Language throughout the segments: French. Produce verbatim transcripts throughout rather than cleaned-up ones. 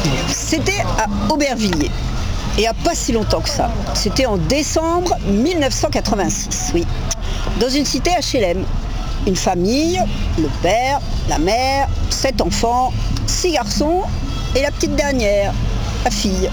C'était à Aubervilliers. Et il n'y a pas si longtemps que ça. C'était en décembre mille neuf cent quatre-vingt-six, oui. Dans une cité H L M. Une famille, le père, la mère, sept enfants, six garçons et la petite dernière, la fille.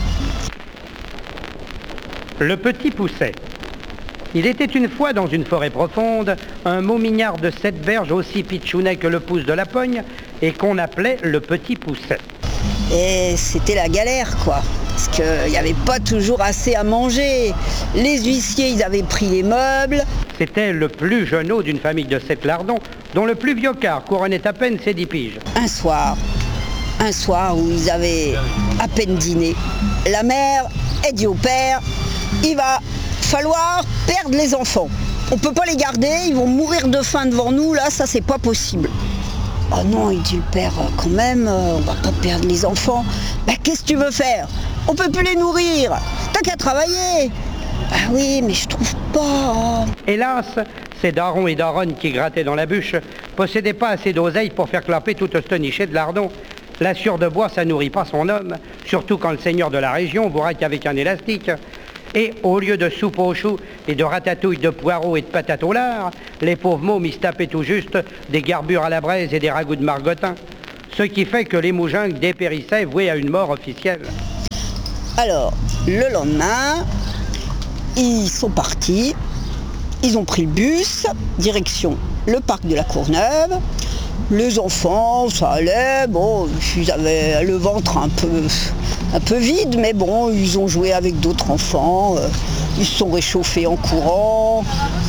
Le petit Pousset. Il était une fois dans une forêt profonde, un momignard de sept berges aussi pitchounet que le pouce de la pogne et qu'on appelait le petit Pousset. Et c'était la galère, quoi. Parce qu'il n'y avait pas toujours assez à manger. Les huissiers, ils avaient pris les meubles. C'était le plus jeuneau d'une famille de sept lardons, dont le plus vieux quart couronnait à peine ses dix piges. Un soir, un soir où ils avaient à peine dîné, la mère a dit au père, il va falloir perdre les enfants. On ne peut pas les garder, ils vont mourir de faim devant nous, là, ça c'est pas possible. Oh non, il dit le père, quand même, on va pas perdre les enfants. Bah qu'est-ce que tu veux faire? On peut plus les nourrir, t'as qu'à travailler. Ah oui, mais je trouve pas. Hélas, ces darons et daronnes qui grattaient dans la bûche possédaient pas assez d'oseille pour faire clapper toute cette nichée de lardons. La sciure de bois, ça nourrit pas son homme, surtout quand le seigneur de la région vous raque avec un élastique. Et au lieu de soupe aux choux et de ratatouille de poireaux et de patates au lard, les pauvres mômes y se tapaient tout juste des garbures à la braise et des ragoûts de margotin. Ce qui fait que les moujingues dépérissaient voués à une mort officielle. Alors, le lendemain, ils sont partis, ils ont pris le bus, direction le parc de la Courneuve. Les enfants, ça allait, bon, ils avaient le ventre un peu, un peu vide, mais bon, ils ont joué avec d'autres enfants, euh, ils se sont réchauffés en courant.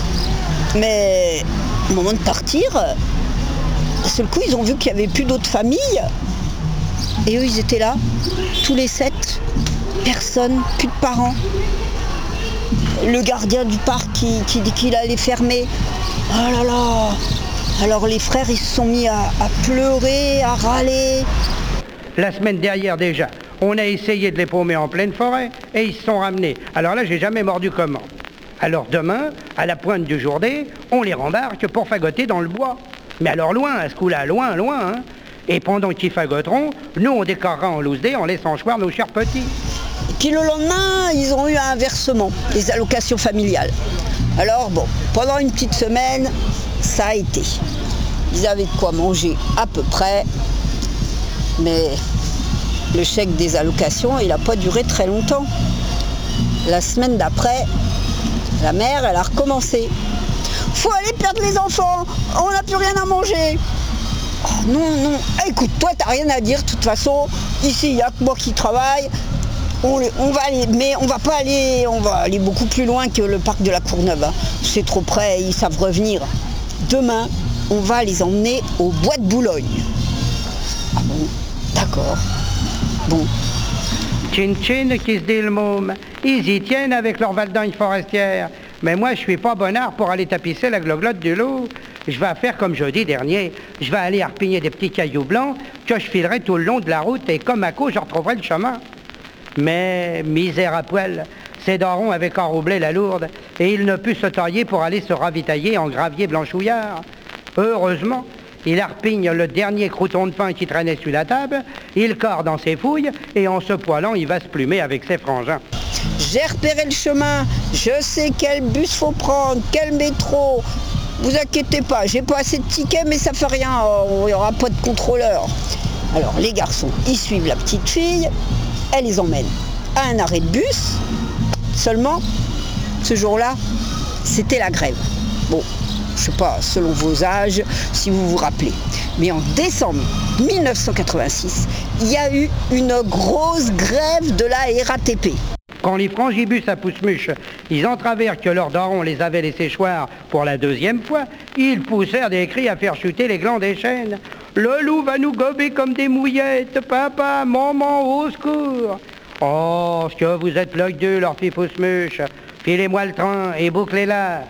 Mais au moment de partir, d'un seul coup, ils ont vu qu'il n'y avait plus d'autres familles. Et eux, ils étaient là, tous les sept, personne, plus de parents. Le gardien du parc qui, qui dit qu'il allait fermer. Oh là là! Alors les frères, ils se sont mis à, à pleurer, à râler. La semaine dernière déjà, on a essayé de les paumer en pleine forêt et ils se sont ramenés. Alors là, j'ai jamais mordu comment. Alors demain, à la pointe du jour D, on les rembarque pour fagoter dans le bois. Mais alors loin, à ce coup-là, loin, loin. Hein. Et pendant qu'ils fagoteront, nous, on décorera en loose dé en laissant choir nos chers petits. Et puis le lendemain, ils ont eu un versement, les allocations familiales. Alors bon, pendant une petite semaine, ça a été. Ils avaient de quoi manger à peu près, mais le chèque des allocations, il n'a pas duré très longtemps. La semaine d'après, la mère, elle a recommencé. Faut aller perdre les enfants, on n'a plus rien à manger. Oh, non, non, écoute, toi, t'as rien à dire, de toute façon, ici, il n'y a que moi qui travaille. On, on va aller, mais on va pas aller, on va aller beaucoup plus loin que le parc de la Courneuve. Hein. C'est trop près, ils savent revenir. Demain, on va les emmener au bois de Boulogne. Ah bon, d'accord. Bon. Tchin tchin qui se dit le môme. Ils y tiennent avec leur valdange forestière. Mais moi, je suis pas bonnard pour aller tapisser la gloglotte du loup. Je vais faire comme jeudi dernier. Je vais aller harpigner des petits cailloux blancs que je filerai tout le long de la route et comme à coup, je retrouverai le chemin. Mais, misère à poil, ces darons avaient enroublé la lourde et il ne put se tailler pour aller se ravitailler en gravier blanchouillard. Heureusement, il harpigne le dernier crouton de pain qui traînait sur la table, il corde dans ses fouilles et en se poilant, il va se plumer avec ses frangins. J'ai repéré le chemin, je sais quel bus faut prendre, quel métro. Vous inquiétez pas, j'ai pas assez de tickets mais ça fait rien, il n'y aura pas de contrôleur. Alors les garçons, ils suivent la petite fille. Elle les emmène à un arrêt de bus. Seulement, ce jour-là, c'était la grève. Bon, je sais pas, selon vos âges, si vous vous rappelez. Mais en décembre mille neuf cent quatre-vingt-six, il y a eu une grosse grève de la R A T P. Quand les frangibus à pousse-muche, ils entravèrent que leurs darons les avaient laissés choir pour la deuxième fois, ils poussèrent des cris à faire chuter les glands des chênes. Le loup va nous gober comme des mouillettes, papa, maman, au secours. Oh, ce que vous êtes l'œil d'eux, leur fille pousse-muche. Filez-moi le train et bouclez-la.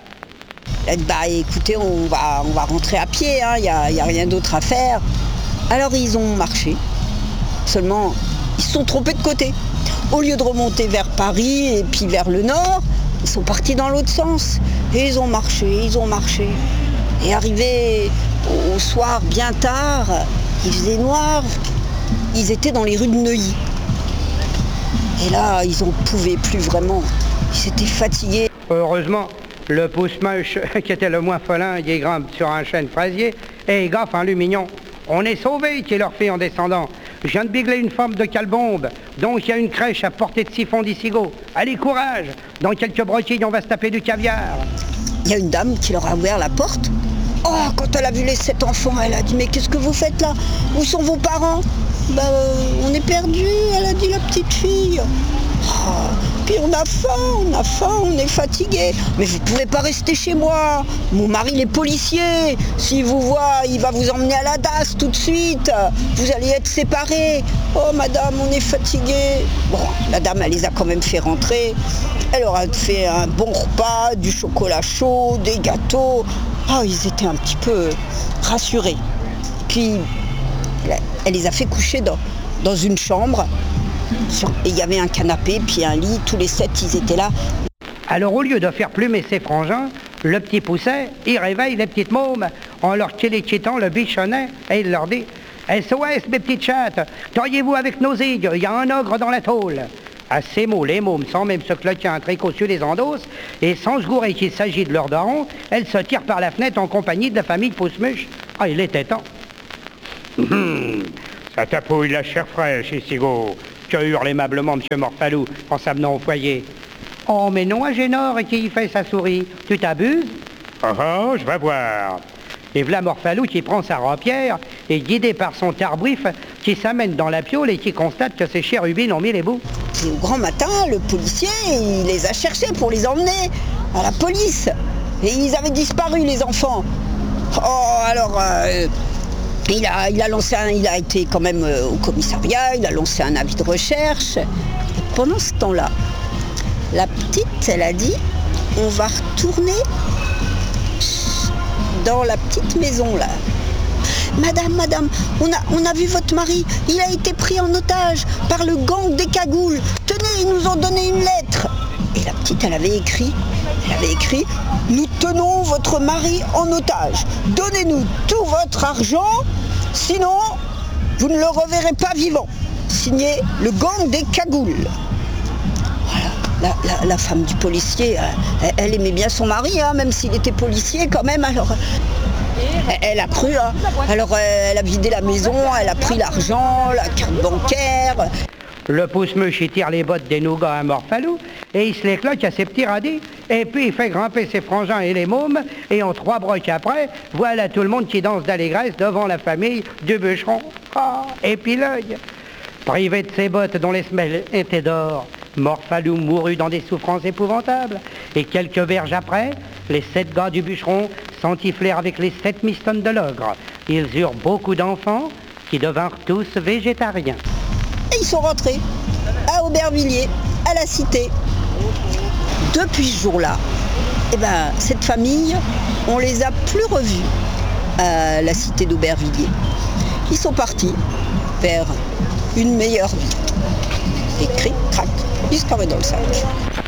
Bah écoutez, on va, on va rentrer à pied, il hein, n'y a, y a rien d'autre à faire. Alors ils ont marché, seulement ils se sont trompés de côté. Au lieu de remonter vers Paris et puis vers le nord, ils sont partis dans l'autre sens. Et ils ont marché, ils ont marché. Et arrivés au soir bien tard, il faisait noir, ils étaient dans les rues de Neuilly. Et là, ils en pouvaient plus vraiment. Ils étaient fatigués. Heureusement, le pouce-mouche, qui était le moins folin, il grimpe sur un chêne fraisier et il gaffe un lumignon. On est sauvés, qui leur fait en descendant. Je viens de bigler une forme de calbombe, donc il y a une crèche à portée de siphon d'Issigo. Allez, courage! Dans quelques broquilles, on va se taper du caviar. Il y a une dame qui leur a ouvert la porte. Oh, quand elle a vu les sept enfants, elle a dit « Mais qu'est-ce que vous faites là? Où sont vos parents ?»« Bah, euh, on est perdus, elle a dit la petite fille. Oh, puis on a faim, on a faim, on est fatigué. Mais vous pouvez pas rester chez moi. Mon mari, il est policier. S'il vous voit, il va vous emmener à la D A S tout de suite. Vous allez être séparés. Oh, madame, on est fatigué. » Bon, la dame, elle les a quand même fait rentrer. Elle leur a fait un bon repas, du chocolat chaud, des gâteaux. Ah, ils étaient un petit peu rassurés. Puis, elle les a fait coucher dans, dans une chambre. Et il y avait un canapé, puis un lit. Tous les sept, ils étaient là. Alors, au lieu de faire plumer ses frangins, le petit pousset, il réveille les petites mômes en leur téléquitant le bichonnet et il leur dit « S O S, mes petites chattes, taillez-vous avec nos aigues, il y a un ogre dans la tôle. » À ces mots, les mômes, sans même se cloquer un tricot sur les endosses, et sans se gourer qu'il s'agit de leur daron, elles se tirent par la fenêtre en compagnie de la famille Pousse-Muche. Ah, il était temps. Hum, ça tapouille la chair fraîche, Issigo, que hurle aimablement M. Morphalou en s'amenant au foyer. Oh, mais non, Agénor, qui y fait sa souris. Tu t'abuses? Oh, oh, je vais voir. Et v'là Morphalou qui prend sa rapière et guidé par son tarbrif qui s'amène dans la piole et qui constate que ses chérubines ont mis les bouts. Et au grand matin, le policier, il les a cherchés pour les emmener à la police. Et ils avaient disparu, les enfants. Oh, alors, euh, il, a, il a lancé un, il a été quand même euh, au commissariat, il a lancé un avis de recherche. Et pendant ce temps-là, la petite, elle a dit, on va retourner dans la petite maison là. Madame, madame, on a, on a vu votre mari, il a été pris en otage par le gang des cagoules. Tenez, ils nous ont donné une lettre. Et la petite, elle avait écrit, elle avait écrit, nous tenons votre mari en otage. Donnez-nous tout votre argent, sinon vous ne le reverrez pas vivant. Signé le gang des cagoules. La, la, la femme du policier, elle, elle aimait bien son mari, hein, même s'il était policier quand même. Alors, elle, elle a cru. Hein. Alors, elle a vidé la maison, elle a pris l'argent, la carte bancaire. Le pouce-mouche, il tire les bottes des nougats à Morphalou et il se les cloque à ses petits radis. Et puis, il fait grimper ses frangins et les mômes. Et en trois brocs après, voilà tout le monde qui danse d'allégresse devant la famille du bûcheron. Ah, et puis l'œil. Privé de ses bottes dont les semelles étaient d'or, Morphalou mourut dans des souffrances épouvantables. Et quelques verges après, les sept gars du bûcheron s'entiflèrent avec les sept mistones de l'ogre. Ils eurent beaucoup d'enfants qui devinrent tous végétariens. Et ils sont rentrés à Aubervilliers, à la cité. Depuis ce jour-là, eh ben, cette famille, on les a plus revus à la cité d'Aubervilliers. Ils sont partis vers une meilleure vie. Et cric, crac, disparaît dans le sac.